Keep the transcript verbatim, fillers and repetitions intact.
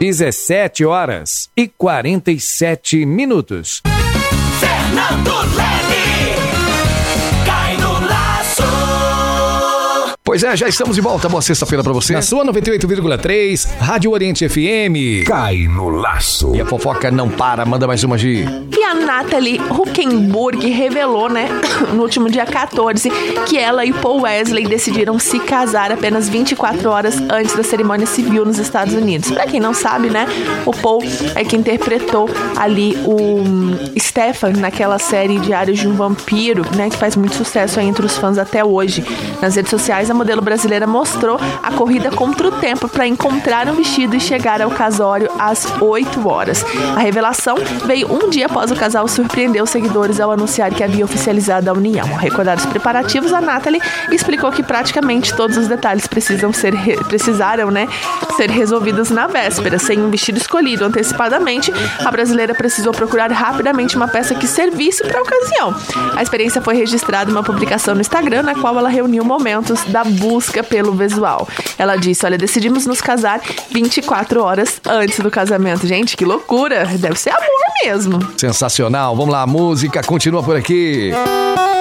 dezessete horas e quarenta e sete minutos. Fernando Leme, cai no laço. Pois é, já estamos de volta. Boa sexta-feira pra você. Na sua noventa e oito vírgula três, Rádio Oriente F M. Cai no laço. E a fofoca não para. Manda mais uma, Gi. E a Natalie Huckenburg revelou, né, no último dia quatorze, que ela e Paul Wesley decidiram se casar apenas vinte e quatro horas antes da cerimônia civil nos Estados Unidos. Pra quem não sabe, né, o Paul é que interpretou ali o Stefan naquela série Diários de um Vampiro, né, que faz muito sucesso aí entre os fãs até hoje. Nas redes sociais, a modelo brasileira mostrou a corrida contra o tempo para encontrar um vestido e chegar ao casório às oito horas. A revelação veio um dia após o casal surpreender os seguidores ao anunciar que havia oficializado a união. Ao recordar os preparativos, a Natalie explicou que praticamente todos os detalhes precisam ser re... precisaram, né, ser resolvidos na véspera. Sem um vestido escolhido antecipadamente, a brasileira precisou procurar rapidamente uma peça que servisse para a ocasião. A experiência foi registrada em uma publicação no Instagram, na qual ela reuniu momentos da busca pelo visual. Ela disse: olha, decidimos nos casar vinte e quatro horas antes do casamento. Gente, que loucura! Deve ser amor mesmo. Sensacional. Vamos lá, a música continua por aqui.